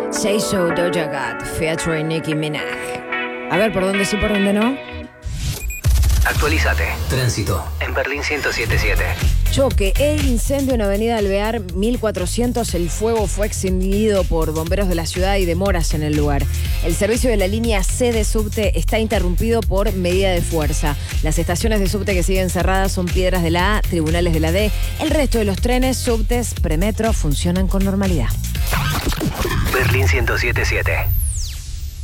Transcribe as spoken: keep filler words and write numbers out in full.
Say So, Doja Cat, featuring Nicki Minaj. A ver, ¿por dónde sí, por dónde no? Actualízate. Tránsito en Berlín ciento siete punto siete. Choque e incendio en Avenida Alvear mil cuatrocientos. El fuego fue extinguido por bomberos de la ciudad y demoras en el lugar. El servicio de la línea C de subte está interrumpido por medida de fuerza. Las estaciones de subte que siguen cerradas son Piedras de la A, Tribunales de la D. El resto de los trenes, subtes, premetro funcionan con normalidad. Berlín ciento siete punto siete.